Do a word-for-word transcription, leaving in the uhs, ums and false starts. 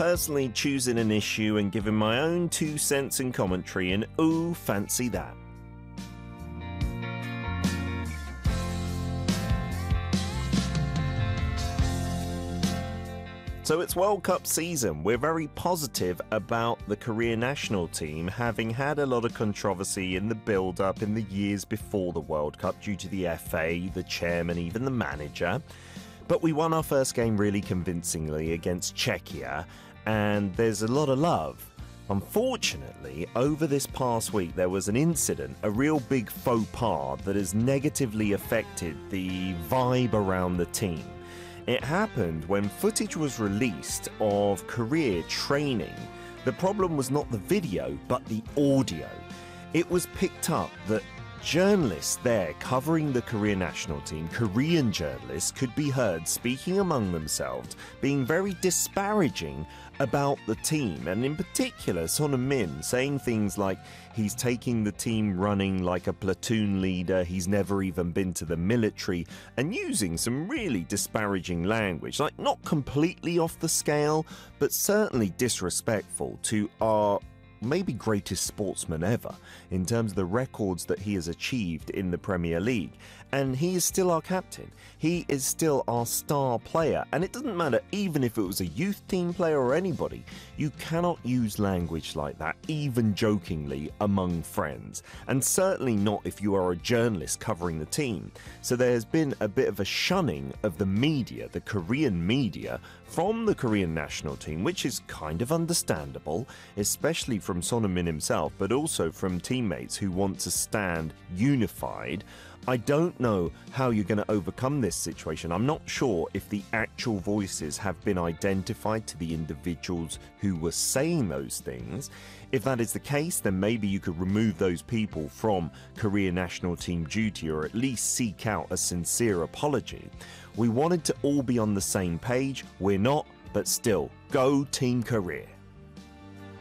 personally choosing an issue and giving my own two cents in commentary, and ooh, fancy that. So it's World Cup season. We're very positive about the Korea national team, having had a lot of controversy in the build-up in the years before the World Cup due to the F A, the chairman, even the manager. But we won our first game really convincingly against Czechia, and there's a lot of love. Unfortunately, over this past week, there was an incident, a real big faux pas that has negatively affected the vibe around the team. It happened when footage was released of Korea training. The problem was not the video, but the audio. It was picked up that journalists there covering the Korea national team, Korean journalists, could be heard speaking among themselves, being very disparaging about the team, and in particular Son Heung-min saying things like he's taking the team running like a platoon leader, he's never even been to the military, and using some really disparaging language, like not completely off the scale, but certainly disrespectful to our maybe greatest sportsman ever in terms of the records that he has achieved in the Premier League. And he is still our captain. He is still our star player. And it doesn't matter, even if it was a youth team player or anybody, you cannot use language like that, even jokingly, among friends. And certainly not if you are a journalist covering the team. So there has been a bit of a shunning of the media, the Korean media, from the Korean national team, which is kind of understandable, especially from Son Heung-min himself, but also from teammates who want to stand unified. I don't know how you're going to overcome this situation. I'm not sure if the actual voices have been identified to the individuals who were saying those things. If that is the case, then maybe you could remove those people from Korea national team duty, or at least seek out a sincere apology. We wanted to all be on the same page. We're not, but still, go Team Korea.